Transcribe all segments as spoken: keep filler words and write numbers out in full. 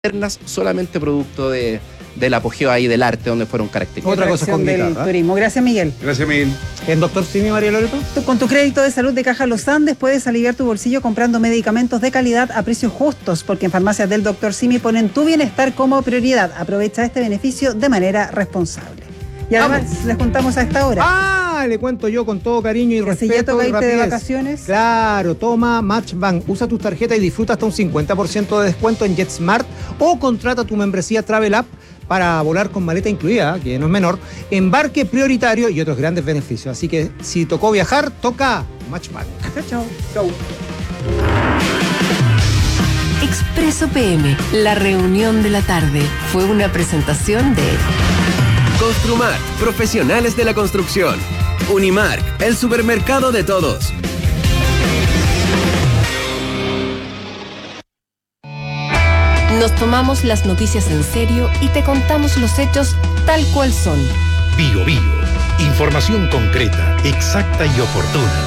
solamente producto de, del apogeo ahí del arte, donde fueron características. Otra cosa complicada. Del turismo. Gracias, Miguel. Gracias, Miguel. ¿El doctor Simi, María Loreto? Con tu crédito de salud de Caja Los Andes puedes aliviar tu bolsillo comprando medicamentos de calidad a precios justos, porque en farmacias del doctor Simi ponen tu bienestar como prioridad. Aprovecha este beneficio de manera responsable. Y además Vamos. les contamos a esta hora. Ah, le cuento yo con todo cariño y respeto. Si ya toca y irte de vacaciones. Claro, toma Matchbank. Usa tus tarjetas y disfruta hasta un cincuenta por ciento de descuento en JetSmart o contrata tu membresía Travel App para volar con maleta incluida, que no es menor, embarque prioritario y otros grandes beneficios. Así que si tocó viajar, toca Matchbank. Chao, chao. Chau. Expreso P M, la reunión de la tarde, fue una presentación de Construmart, profesionales de la construcción. Unimark, el supermercado de todos. Nos tomamos las noticias en serio y te contamos los hechos tal cual son. Bio Bio, información concreta, exacta y oportuna.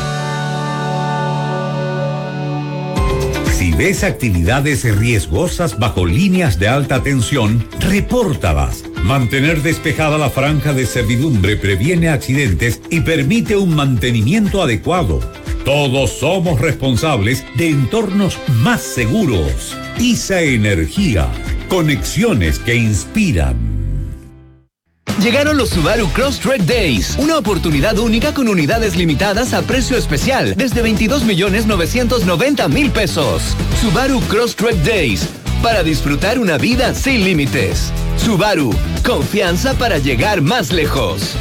Si ves actividades riesgosas bajo líneas de alta tensión, repórtalas. Mantener despejada la franja de servidumbre previene accidentes y permite un mantenimiento adecuado. Todos somos responsables de entornos más seguros. I S A Energía. Conexiones que inspiran. Llegaron los Subaru Crosstrek Days, una oportunidad única con unidades limitadas a precio especial desde veintidós millones novecientos noventa mil pesos. Subaru Crosstrek Days, para disfrutar una vida sin límites. Subaru, confianza para llegar más lejos.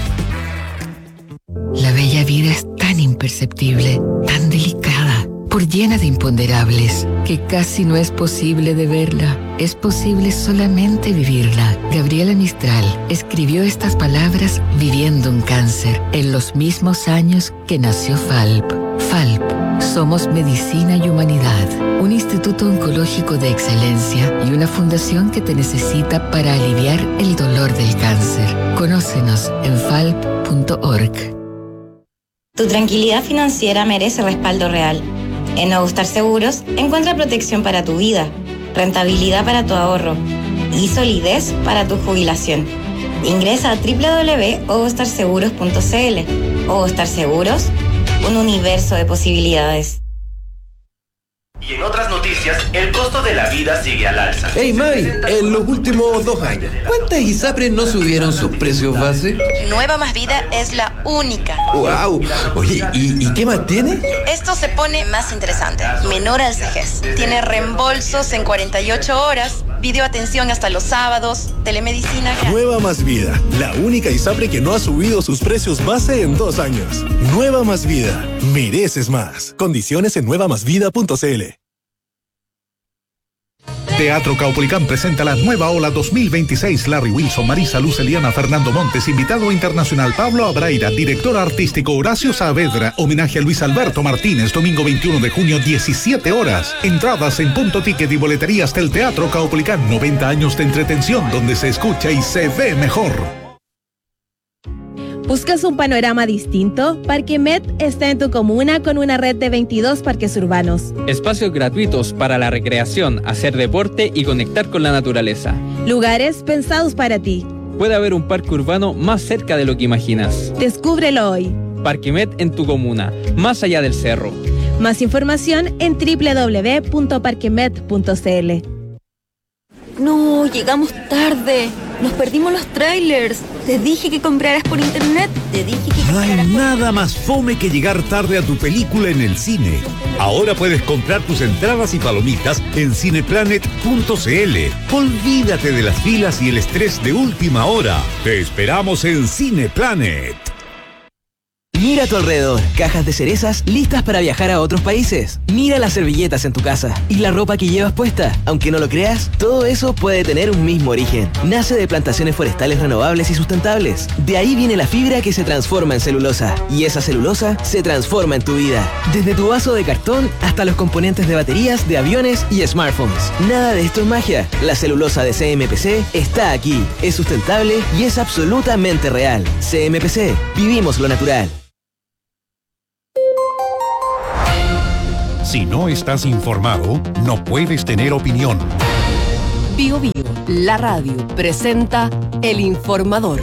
La bella vida es tan imperceptible, tan delicada, por llena de imponderables, que casi no es posible de verla. Es posible solamente vivirla. Gabriela Mistral escribió estas palabras viviendo un cáncer en los mismos años que nació Falp. Falp, somos medicina y humanidad, un instituto oncológico de excelencia y una fundación que te necesita para aliviar el dolor del cáncer. Conócenos en falp punto org. Tu tranquilidad financiera merece respaldo real. En Nuevo Star Seguros encuentra protección para tu vida, rentabilidad para tu ahorro y solidez para tu jubilación. Ingresa a doble u doble u doble u punto ovostar seguros punto c l. Ovostar Seguros, un universo de posibilidades. Y en otras noticias, el costo de la vida sigue al alza. Hey May, en los últimos dos años, ¿cuántas ISAPRES no subieron sus precios base? Nueva Más Vida es la única. ¡Wow! Oye, ¿y, y qué más tiene? Esto se pone más interesante. Menor al C G S. Tiene reembolsos en cuarenta y ocho horas, videoatención hasta los sábados, telemedicina. Nueva Más Vida, la única ISAPRE que no ha subido sus precios base en dos años. Nueva Más Vida, mereces más. Condiciones en nueva más vida punto c l. Teatro Caupolicán presenta la nueva ola dos mil veintiséis. Larry Wilson, Marisa Luz, Eliana, Fernando Montes, invitado internacional Pablo Abraira, director artístico Horacio Saavedra, homenaje a Luis Alberto Martínez, domingo veintiuno de junio, diecisiete horas. Entradas en Punto Ticket y boleterías del Teatro Caupolicán. noventa años de entretención donde se escucha y se ve mejor. ¿Buscas un panorama distinto? Parquemet está en tu comuna con una red de veintidós parques urbanos. Espacios gratuitos para la recreación, hacer deporte y conectar con la naturaleza. Lugares pensados para ti. Puede haber un parque urbano más cerca de lo que imaginas. Descúbrelo hoy. Parquemet en tu comuna, más allá del cerro. Más información en doble u doble u doble u punto parquemet punto c l. No, llegamos tarde. Nos perdimos los trailers. Te dije que compraras por internet. Te dije que No hay compraras por... nada más fome que llegar tarde a tu película en el cine. Ahora puedes comprar tus entradas y palomitas en cineplanet punto c l. Olvídate de las filas y el estrés de última hora. Te esperamos en Cineplanet. Mira a tu alrededor, cajas de cerezas listas para viajar a otros países. Mira las servilletas en tu casa y la ropa que llevas puesta. Aunque no lo creas, todo eso puede tener un mismo origen. Nace de plantaciones forestales renovables y sustentables. De ahí viene la fibra que se transforma en celulosa. Y esa celulosa se transforma en tu vida. Desde tu vaso de cartón hasta los componentes de baterías, de aviones y smartphones. Nada de esto es magia. La celulosa de C M P C está aquí. Es sustentable y es absolutamente real. C M P C. Vivimos lo natural. Si no estás informado, no puedes tener opinión. Bio Bio, la radio, presenta El Informador.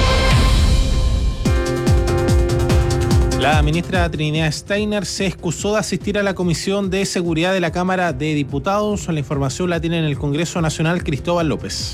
La ministra Trinidad Steiner se excusó de asistir a la Comisión de Seguridad de la Cámara de Diputados. La información la tiene en el Congreso Nacional Cristóbal López.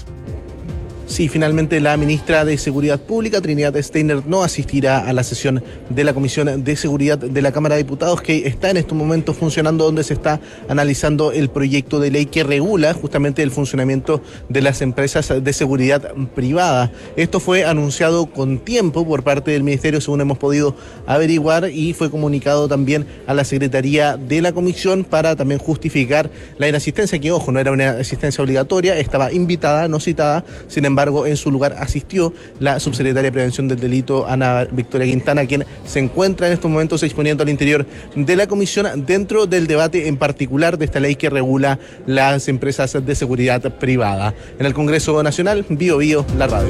Sí, finalmente la ministra de Seguridad Pública, Trinidad Steiner, no asistirá a la sesión de la Comisión de Seguridad de la Cámara de Diputados, que está en estos momentos funcionando, donde se está analizando el proyecto de ley que regula justamente el funcionamiento de las empresas de seguridad privada. Esto fue anunciado con tiempo por parte del Ministerio, según hemos podido averiguar, y fue comunicado también a la Secretaría de la Comisión para también justificar la inasistencia, que, ojo, no era una asistencia obligatoria, estaba invitada, no citada. Sin embargo, Sin embargo, en su lugar asistió la subsecretaria de Prevención del Delito, Ana Victoria Quintana, quien se encuentra en estos momentos exponiendo al interior de la comisión dentro del debate en particular de esta ley que regula las empresas de seguridad privada. En el Congreso Nacional, Bio Bio, la radio.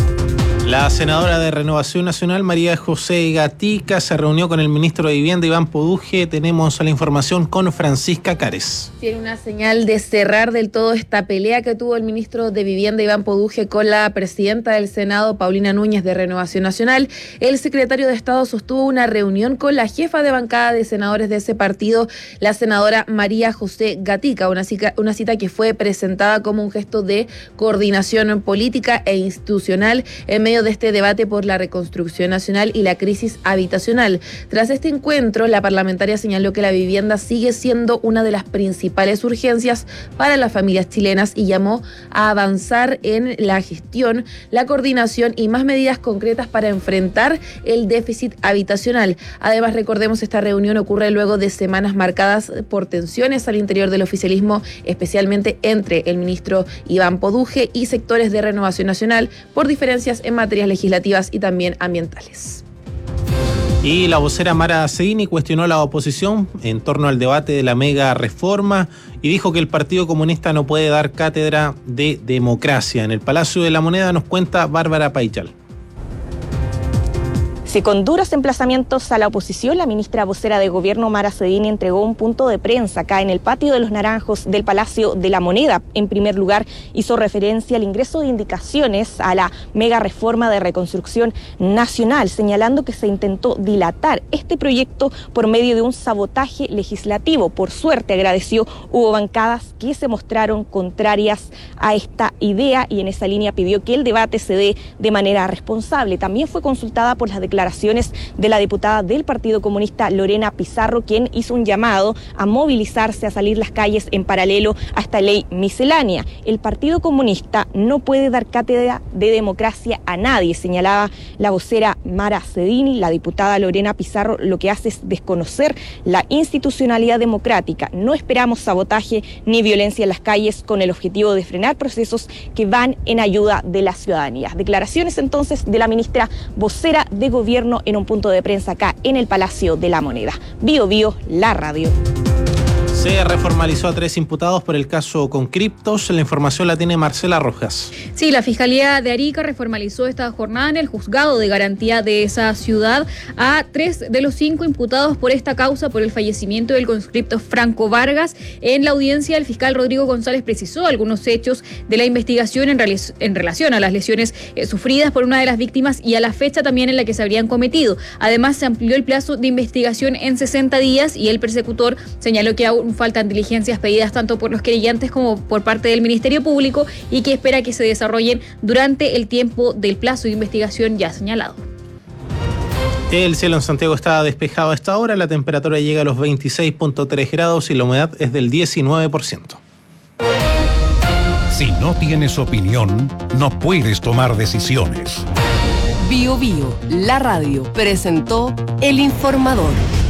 La senadora de Renovación Nacional, María José Gatica, se reunió con el ministro de Vivienda, Iván Poduje. Tenemos la información con Francisca Cares. Tiene una señal de cerrar del todo esta pelea que tuvo el ministro de Vivienda, Iván Poduje, con la presidenta del Senado, Paulina Núñez, de Renovación Nacional. El secretario de Estado sostuvo una reunión con la jefa de bancada de senadores de ese partido, la senadora María José Gatica, una cita, una cita que fue presentada como un gesto de coordinación política e institucional en medio de este debate por la reconstrucción nacional y la crisis habitacional. Tras este encuentro, la parlamentaria señaló que la vivienda sigue siendo una de las principales urgencias para las familias chilenas y llamó a avanzar en la gestión, la coordinación y más medidas concretas para enfrentar el déficit habitacional. Además, recordemos, esta reunión ocurre luego de semanas marcadas por tensiones al interior del oficialismo, especialmente entre el ministro Iván Poduje y sectores de Renovación Nacional por diferencias en materias legislativas y también ambientales. Y la vocera Mara Cedini cuestionó la oposición en torno al debate de la mega reforma y dijo que el Partido Comunista no puede dar cátedra de democracia. En el Palacio de la Moneda nos cuenta Bárbara Paichal. Si con duros emplazamientos a la oposición, la ministra vocera de Gobierno, Mara Cedini, entregó un punto de prensa acá en el patio de los Naranjos del Palacio de la Moneda. En primer lugar, hizo referencia al ingreso de indicaciones a la mega reforma de reconstrucción nacional, señalando que se intentó dilatar este proyecto por medio de un sabotaje legislativo. Por suerte, agradeció, hubo bancadas que se mostraron contrarias a esta idea y en esa línea pidió que el debate se dé de manera responsable. También fue consultada por las declaraciones de la diputada del Partido Comunista, Lorena Pizarro, quien hizo un llamado a movilizarse, a salir las calles en paralelo a esta ley miscelánea. El Partido Comunista no puede dar cátedra de democracia a nadie, señalaba la vocera Mara Cedini. La diputada Lorena Pizarro lo que hace es desconocer la institucionalidad democrática. No esperamos sabotaje ni violencia en las calles con el objetivo de frenar procesos que van en ayuda de la ciudadanía. Declaraciones entonces de la ministra vocera de Gobierno en un punto de prensa acá en el Palacio de la Moneda. Bio Bio, la radio. Se reformalizó a tres imputados por el caso con criptos. La información la tiene Marcela Rojas. Sí, la Fiscalía de Arica reformalizó esta jornada en el juzgado de garantía de esa ciudad a tres de los cinco imputados por esta causa por el fallecimiento del conscripto Franco Vargas. En la audiencia, el fiscal Rodrigo González precisó algunos hechos de la investigación en, en relación a las lesiones eh, sufridas por una de las víctimas y a la fecha también en la que se habrían cometido. Además, se amplió el plazo de investigación en sesenta días y el persecutor señaló que aún faltan diligencias pedidas tanto por los querellantes como por parte del Ministerio Público y que espera que se desarrollen durante el tiempo del plazo de investigación ya señalado. El cielo en Santiago está despejado a esta hora, la temperatura llega a los veintiséis punto tres grados y la humedad es del diecinueve por ciento. Si no tienes opinión, no puedes tomar decisiones. Bio Bio, la radio, presentó El Informador.